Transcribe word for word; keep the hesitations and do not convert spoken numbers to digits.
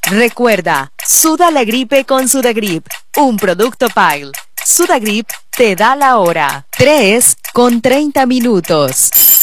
Recuerda, suda la gripe con Sudagrip, un producto Pile. Sudagrip te da la hora. tres con treinta minutos.